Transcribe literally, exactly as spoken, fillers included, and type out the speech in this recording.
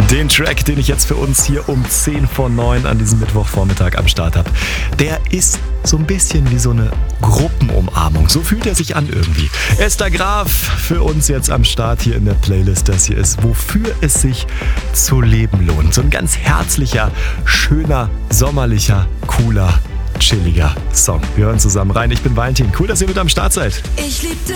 Den Track, den ich jetzt für uns hier um zehn vor neun an diesem Mittwochvormittag am Start habe, der ist so ein bisschen wie so eine Gruppenumarmung. So fühlt er sich an irgendwie. Esther Graf für uns jetzt am Start hier in der Playlist. Das hier ist Wofür es sich zu leben lohnt. So ein ganz herzlicher, schöner, sommerlicher, cooler, chilliger Song. Wir hören zusammen rein. Ich bin Valentin. Cool, dass ihr mit am Start seid. Ich lieb dich.